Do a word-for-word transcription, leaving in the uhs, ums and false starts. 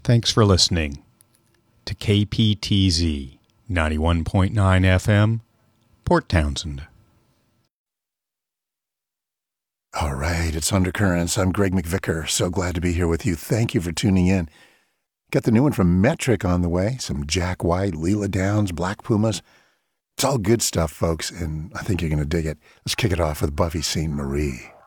Thanks for listening to K P T Z ninety-one point nine F M, Port Townsend. All right, it's Undercurrents. I'm Greg McVicker. So glad to be here with you. Thank you for tuning in. Got the new one from Metric on the way. Some Jack White, Leela Downs, Black Pumas. It's all good stuff, folks, and I think you're going to dig it. Let's kick it off with Buffy Sainte Marie.